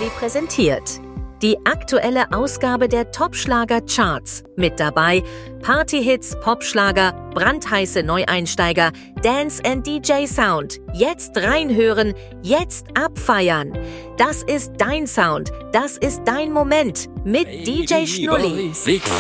Schnulli präsentiert. Die aktuelle Ausgabe der Top-Schlager-Charts. Mit dabei Partyhits, Popschlager, brandheiße Neueinsteiger, Dance and DJ Sound. Jetzt reinhören, jetzt abfeiern. Das ist dein Sound, das ist dein Moment mit DJ Schnulli.